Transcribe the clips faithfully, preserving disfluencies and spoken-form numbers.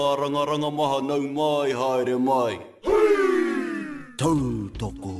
Ranga maha nau mai haere mai. Tau toko.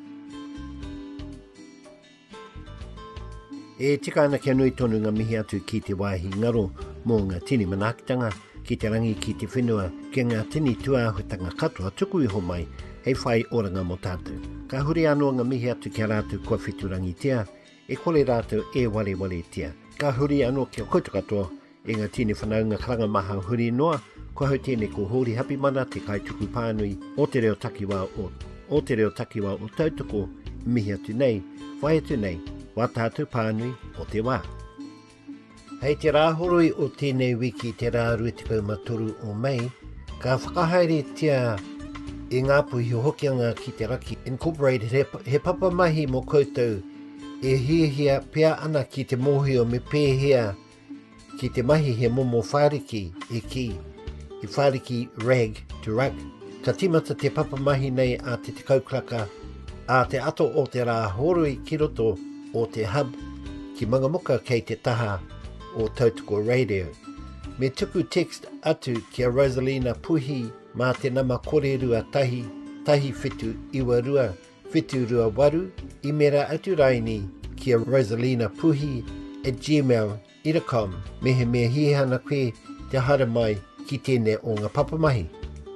E tika ana kia nui tonu ngā mihi atu ki te waihi ngaro mō ngā tini manakitanga ki te rangi ki te whenua ki ngā tini tuahutanga katoa tuku iho mai hei whai oranga mo tātou. Ka huri anō ngā mihi atu kia rātou kua whiturangi tia e kore rātou e wale wale tia. Ka huri anō kia koutu katoa e ngā tini whanaunga karanga maha huri noa kua hau tēne ko hori hapi mana te kai tuku pānui o te reo takiwa o, o te reo takiwa o tautoko mihi atu nei, whai atu nei, wā tātou pānui o te wā. Hei te rāhoroi o tēnei wiki te rā ruetikau matoru o Mei, ka whakahaere tia e ngā puhi hokianga ki te raki Incorporated he, he papa mahi mo koutou e hiahia pia ana ki te mōhio me pēhea ki te mahi he momo whāriki e ki, i whāriki rag to rug. Ka timata te papa mahi nei a te te kaukraka a te ato o te rāhoroi ki roto o te hub ki mangamuka kei te taha o Tautoko Radio. Me tuku text atu ki a Rosalina Puhi mā te nama kore rua tahi, tahi whitu iwa rua, whitu rua waru, i mera atu raini ki a Rosalina Puhi at gmail dot com. Mehe mea hihana koe te hara mai ki tēne o ngā papamahi.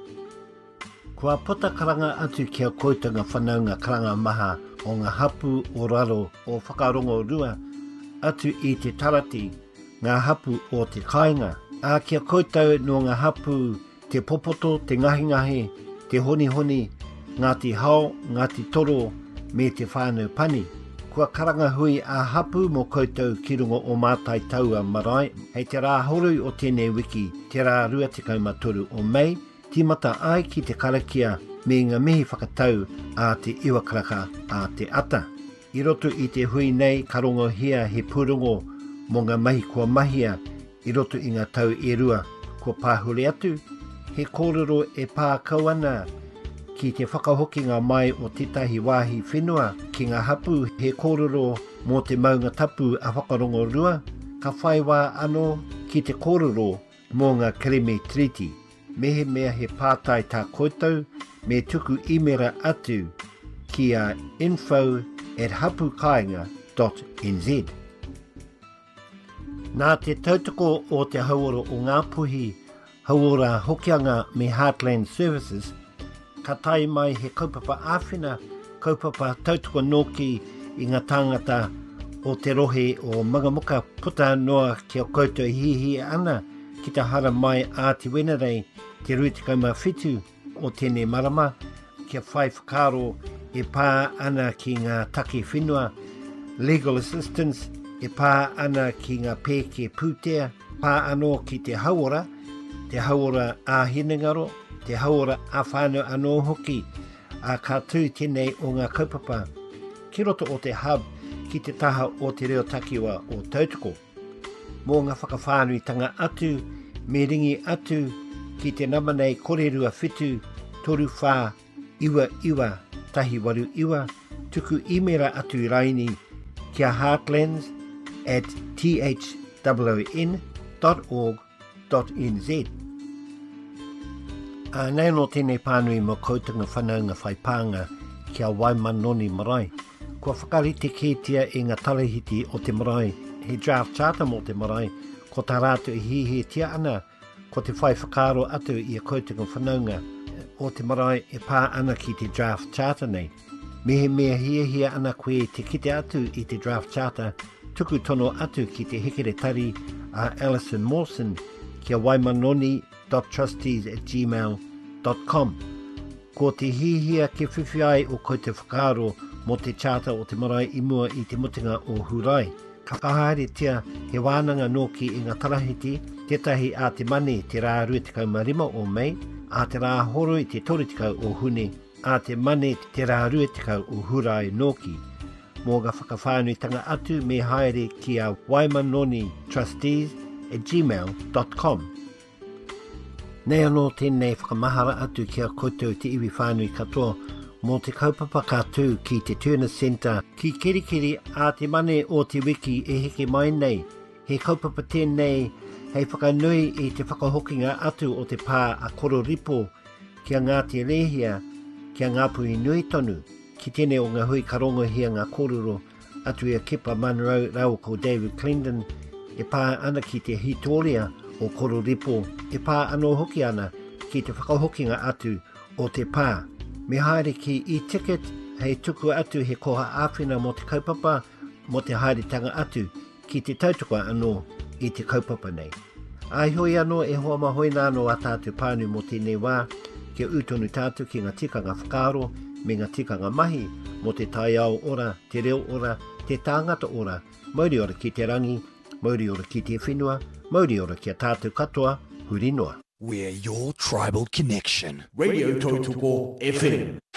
Kua pota karanga atu ki a koutanga whanaunga karanga maha o ngā hapu o raro o whakarongo rua atu i te tarati ngā hapu o te kāinga. A kia koutou no ngā hapu te popoto, te ngahi-ngahi, te honi-honi, Ngāti Hao, Ngāti Toro me te whānau pani. Kua karanga hui a hapu mo koutou ki rungo o mātai taua marae. Hei te rā horui o tēnei wiki, te rā rua te kaumatoru o Mei, timata ai ki te karakia me ngā mihi whakatau a te iwakaraka a te ata. I roto i te hui nei karongo hia he pūrongo mo ngā mahi kua mahia i roto i ngā tau e rua kua pāhure atu. He kōrero e pā kauana ki te whakahokinga mai o tētahi wāhi whenua ki ngā hapu he kōrero mō te maunga tapu a whakarongo rua. Ka whai wā anō ki te kōrero mō ngā Kereme Treaty. Mehe mea he pātai tā koutou me tuku imera atu ki a info at hapukainga dot n z. Nā te tautoko o te hauora o ngā puhi, hauora hokianga me Heartland Services, ka tai mai he kaupapa āwhina, kaupapa tautoko noki i ngā tāngata o te rohe o Mangamuka puta noa ki o koutou hihi ana ki te hara mai a te wenarei te ruitikauma whitu o tēnei marama, kia whai whakaro e pā ana ki ngā take whenua, legal assistance e pā ana ki ngā pēke pūtea, pā anō ki te hauora, te hauora a hinengaro, te hauora a whānau anō hoki, a kātū tēnei o ngā kaupapa, ki roto o te hub ki te taha o te reo takiwa o Tautoko. Mō ngā whakawhānuitanga atu, me ringi atu, ki te nama nei korerua whitu, toru whā, iwa iwa, tahi waru iwa, tuku imera atu raini kia heartlands at t h w n dot org dot n z. A nei no tēnei pānui mo koutunga whanaunga whaipānga kia Waimanoni marae. Kua whakarite kētia e ngā talahiti o te marae, he draft charter mo te marae, ko tā rātou i hihi tia ana, ko te whai whakaro atu i a koutunga whanaunga o te marae e pā ana ki te draft charter nei. Mehe mea hia hia ana koe te kite atu i te draft charter, tuku tono atu ki te hekere tari a Alison Mawson ki a waimanoni dot trustees at gmail dot com. Ko te hihia ke whiwhiai o koe te whakaro mo te charter o te marae i mua i te mutinga o Hurai. Ka kahaere tia he wānanga noki i ngā tarahiti, tētahi a te mane te rā ruetikau marima o Mei, a te rā horo i te toretikau o Hune, a te mane te rā ruetikau o Hurai Noki. Mō ngā whakawhānuitanga atu me haere ki a waimanoni trustees at gmail dot com. Nei anō tēnei whakamahara atu ki a koutou te iwi whānui katoa mō te kaupapa kātū ki te Turner Centre ki Kirikiri a te mane o te wiki e heke mai nei. He kaupapa tēnei hei whakanui i te whakahokinga atu o te pā a kororipo kia ngā te lehia, kia ngā pui nui tonu, ki tene o ngā hui karongo hia ngā kororo atu ia Kipa Monroe rau ko David Clinton, e pā ana ki te hitoria o kororipo, e pā anō hoki ana ki te whakahokinga atu o te pā. Me haere ki e-ticket, hei tuku atu he koha āwhina mo te kaupapa, mo te haeretanga atu ki te tautuka anō i te kaupapa nei. Ai hoi anō e hoa mahoi nāno a tātou pānu mo tēnei wā, ke utonu tātou ki ngā tikanga whakaaro, me ngā tikanga mahi, mo te tai ao ora, te reo ora, te tāngata ora, mauri ora ki te rangi, mauri ora ki te whenua, mauri ora ki a tātou katoa, huri noa. We're your tribal connection. Radio Tautoko F M.